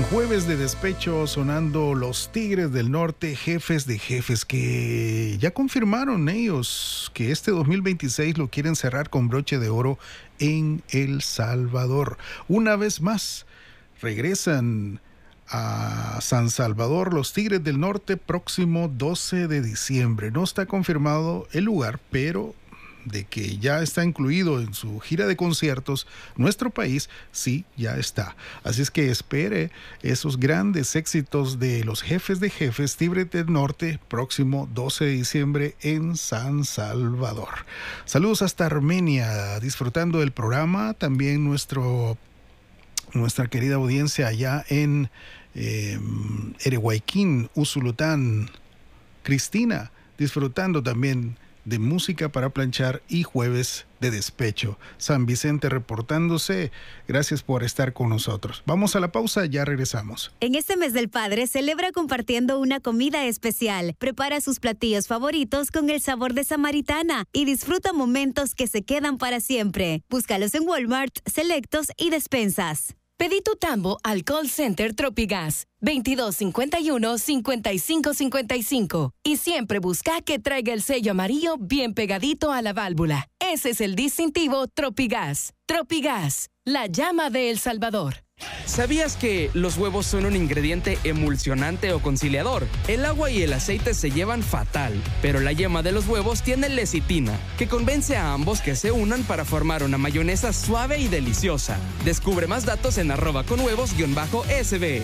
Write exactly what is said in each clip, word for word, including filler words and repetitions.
jueves de despecho sonando los Tigres del Norte, jefes de jefes, que ya confirmaron ellos que este dos mil veintiséis lo quieren cerrar con broche de oro en El Salvador. Una vez más, regresan a San Salvador los Tigres del Norte próximo doce de diciembre. No está confirmado el lugar, pero de que ya está incluido en su gira de conciertos, nuestro país sí ya está. Así es que espere esos grandes éxitos de los jefes de jefes Tigres del Norte próximo doce de diciembre en San Salvador. Saludos hasta Armenia, disfrutando del programa. También nuestro, nuestra querida audiencia allá en eh, Erehuayquín, Usulután, Cristina, disfrutando también de música para planchar y jueves de despecho. San Vicente reportándose. Gracias por estar con nosotros. Vamos a la pausa, ya regresamos. En este mes del Padre, celebra compartiendo una comida especial. Prepara sus platillos favoritos con el sabor de Samaritana y disfruta momentos que se quedan para siempre. Búscalos en Walmart, Selectos y Despensas. Pedí tu tambo al call center Tropigas veintidós cincuenta y uno, cincuenta y cinco cincuenta y cinco y siempre busca que traiga el sello amarillo bien pegadito a la válvula. Ese es el distintivo Tropigas. Tropigas, la llama de El Salvador. ¿Sabías que los huevos son un ingrediente emulsionante o conciliador? El agua y el aceite se llevan fatal, pero la yema de los huevos tiene lecitina, que convence a ambos que se unan para formar una mayonesa suave y deliciosa. Descubre más datos en arroba con huevos guión bajo S B.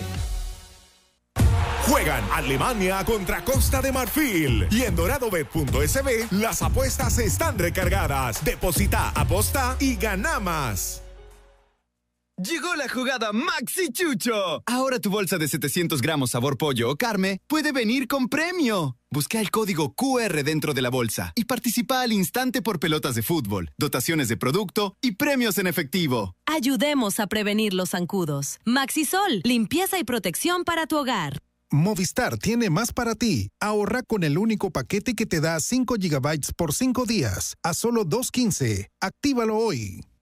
Juegan Alemania contra Costa de Marfil y en doradobet punto S B las apuestas están recargadas. Deposita, aposta y gana más. Llegó la jugada Maxi Chucho. Ahora tu bolsa de setecientos gramos sabor pollo o carne puede venir con premio. Busca el código Q R dentro de la bolsa y participa al instante por pelotas de fútbol, dotaciones de producto y premios en efectivo. Ayudemos a prevenir los zancudos. Maxisol, limpieza y protección para tu hogar. Movistar tiene más para ti. Ahorra con el único paquete que te da cinco gigabytes por cinco días a solo dos quince. Actívalo hoy.